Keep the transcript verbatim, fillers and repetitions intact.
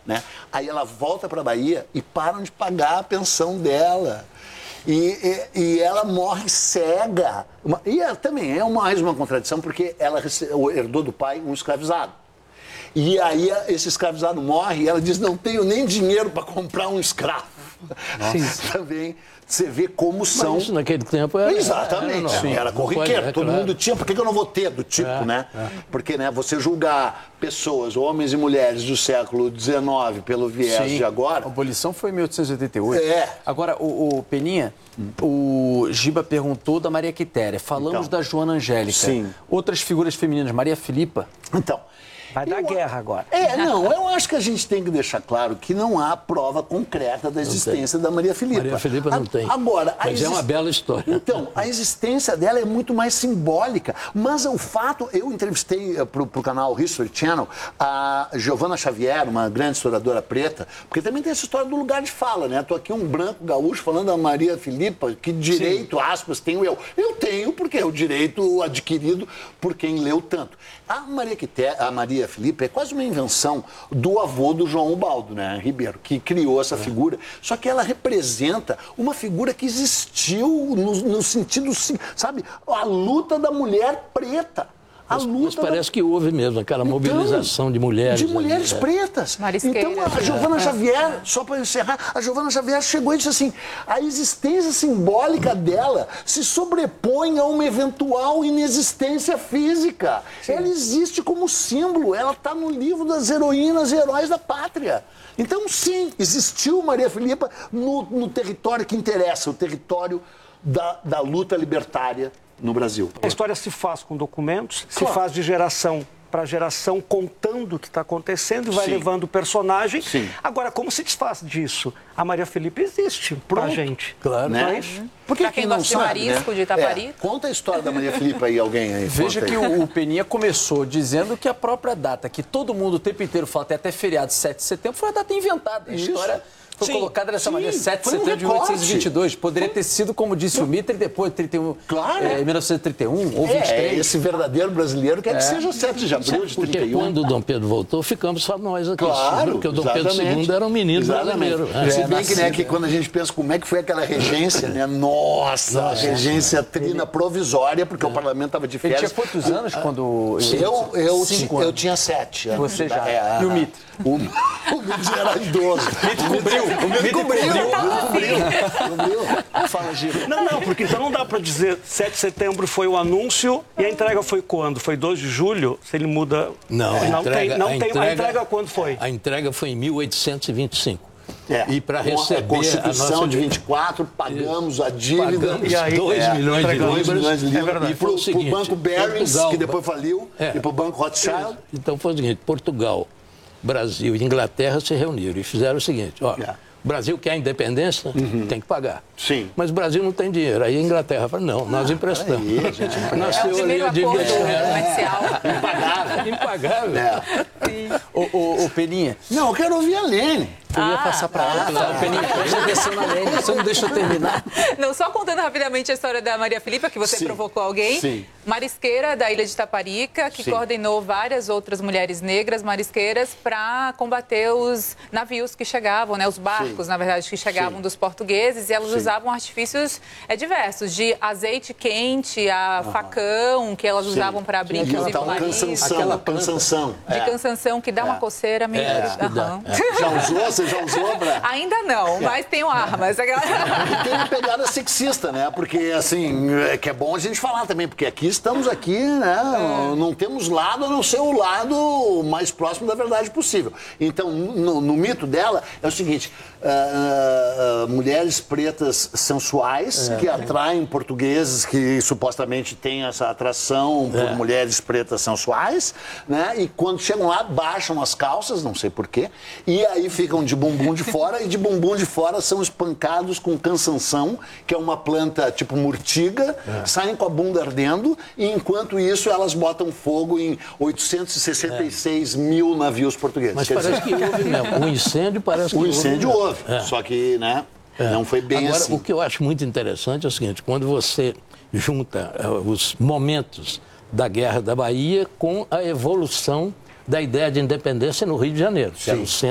né? Aí ela volta para a Bahia e param de pagar a pensão dela. E, e, e ela morre cega. Uma, e ela também é mais uma contradição, porque ela herdou do pai um escravizado. E aí esse escravizado morre e ela diz, não tenho nem dinheiro para comprar um escravo. Também você vê como são... Mas isso naquele tempo era... Exatamente, era, era, era corriqueiro, é, todo claro. mundo tinha, por que eu não vou ter do tipo, é, né? É. Porque, né, você julgar pessoas, homens e mulheres do século dezenove pelo viés Sim. de agora... A abolição foi em mil oitocentos e oitenta e oito. É. Agora, o, o Peninha, hum. o Giba perguntou da Maria Quitéria, falamos então, da Joana Angélica. Sim. Outras figuras femininas, Maria Filipa. Então... Vai dar eu, guerra agora. É, não, eu acho que a gente tem que deixar claro que não há prova concreta da existência da Maria Filipa. Maria Filipa não a, tem. Agora, mas exist... é uma bela história. Então, a existência dela é muito mais simbólica. Mas o fato, eu entrevistei uh, para o canal History Channel a Giovana Xavier, uma grande historiadora preta, porque também tem essa história do lugar de fala, né? Estou aqui um branco gaúcho falando da Maria Filipa, que direito, Sim. aspas, tenho eu. Eu tenho, porque é o direito adquirido por quem leu tanto. A Maria, Quité, a Maria Filipa é quase uma invenção do avô do João Ubaldo, né, Ribeiro, que criou essa é. figura. Só que ela representa uma figura que existiu no, no sentido, sabe, a luta da mulher preta. A Mas, luta mas parece da... que houve mesmo aquela então, mobilização de mulheres. De mulheres ali, pretas. Marisqueira. Então a Giovana Xavier, só para encerrar, a Giovana Xavier chegou e disse assim, a existência simbólica dela se sobrepõe a uma eventual inexistência física. Sim. Ela existe como símbolo, ela está no livro das heroínas e heróis da pátria. Então sim, existiu Maria Filipa no, no território que interessa, o território da, da luta libertária no Brasil. A história se faz com documentos, claro. se faz de geração para geração, contando o que está acontecendo e vai Sim. levando o personagem. Sim. Agora, como se desfaz disso? A Maria Filipa existe para a gente. Claro. Né? Uhum. Porque pra quem gosta de marisco, né? De Itaparica. É. Conta a história da Maria Filipa aí, alguém aí. Veja aí. que o, o Peninha começou dizendo que a própria data, que todo mundo o tempo inteiro fala, tem até feriado sete de setembro, foi a data inventada. A Isso. história... Foi Sim, colocada dessa sim, maneira, sete de foi um setembro de mil oitocentos e vinte e dois. Poderia foi... ter sido, como disse foi... o Mitter, depois de trinta e um, claro. é, mil novecentos e trinta e um ou vinte e três. É, esse verdadeiro brasileiro quer é. que seja sete de abril de trinta e um. Porque quando o Dom Pedro voltou, ficamos só nós aqui. Claro, porque o Dom exatamente. Pedro segundo era um menino exatamente. brasileiro. É, Se bem nascido, que, né, que quando a gente pensa como é que foi aquela regência, né? Nossa, Nossa a regência é. trina provisória, porque é. o parlamento estava de férias. Ele tinha quantos anos quando... Eu, eu, Cinco eu anos. tinha sete. Você já. É, e o Mitter? O, o Mitter era idoso. O Mitter cobriu. O Mitter cobriu. Cobriu. Fala, Giro. Não, não, porque então não dá para dizer sete de setembro foi o anúncio e a entrega foi quando? Foi dois de julho? Se ele muda... Não, a não entrega, tem, não a tem entrega, a entrega quando foi? A entrega foi em mil oitocentos e vinte e cinco. É, e para receber a Constituição a nossa... de vinte e quatro, pagamos a dívida. Pagamos e aí, dois é, milhões de libras. milhões de libras. É verdade. E para o Banco Barings, Portugal, que depois faliu, é. e para o Banco Rothschild. Então foi o seguinte, Portugal, Brasil e Inglaterra se reuniram e fizeram o seguinte, ó... É. O Brasil quer a independência, uhum. tem que pagar. Sim. Mas o Brasil não tem dinheiro. Aí a Inglaterra fala, não, nós ah, emprestamos. Aí, gente, Nasceu é o primeiro ali acordo comercial. Impagável. Impagável. É. O, o, o Peninha. Não, eu quero ouvir a Lene. Eu ia Ah, passar para ela. tá. O Peninha, presta atenção na Lene. Você não deixa eu terminar. Não, só contando rapidamente a história da Maria Filipa, que você Sim. provocou alguém. Sim. Marisqueira da ilha de Itaparica, que Sim. coordenou várias outras mulheres negras marisqueiras para combater os navios que chegavam, né, os barcos, Sim. na verdade, que chegavam Sim. dos portugueses. E elas Sim. usavam artifícios é, diversos, de azeite quente a ah. facão, que elas Sim. usavam para abrir, inclusive, o nariz. Cansanção, aquela cansanção. De é. cansanção, que dá é. uma coceira meio... É, uhum. é. Já usou? Você já usou, Bra? Ainda não, mas tenho armas. E tem uma pegada sexista, né? Porque, assim, é que é bom a gente falar também, porque aqui estamos aqui, né? É. Não temos lado a não ser o lado mais próximo da verdade possível. Então, no, no mito dela, é o seguinte, uh, uh, mulheres pretas sensuais é, que atraem portugueses que supostamente têm essa atração por é. mulheres pretas sensuais, né? E quando chegam lá, baixam as calças, não sei porquê, e aí ficam de bumbum de fora, e de bumbum de fora são espancados com cansanção, que é uma planta tipo murtiga, é. saem com a bunda ardendo, e enquanto isso elas botam fogo em oitocentos e sessenta e seis é. mil navios portugueses. Mas Quer parece dizer... que houve mesmo. O incêndio parece que o houve. O incêndio mesmo. houve, é. só que, né, é. não foi bem Agora, assim. o que eu acho muito interessante é o seguinte, quando você junta uh, os momentos da Guerra da Bahia com a evolução da ideia de independência no Rio de Janeiro, que era o centro